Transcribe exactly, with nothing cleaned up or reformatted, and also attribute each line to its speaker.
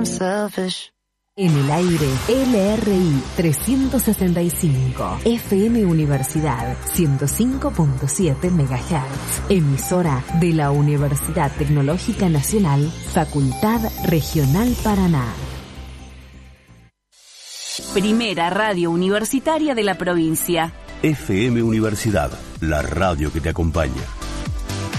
Speaker 1: En el aire, L R I trescientos sesenta y cinco, F M Universidad ciento cinco punto siete megahertz, emisora de la Universidad Tecnológica Nacional, Facultad Regional Paraná.
Speaker 2: Primera radio universitaria de la provincia.
Speaker 3: F M Universidad, la radio que te acompaña.